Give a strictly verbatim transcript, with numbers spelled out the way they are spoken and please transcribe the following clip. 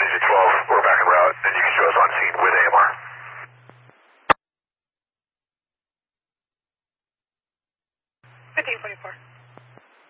E J twelve, we're back en route, and you can show us on scene with A M R. fifteen forty-four.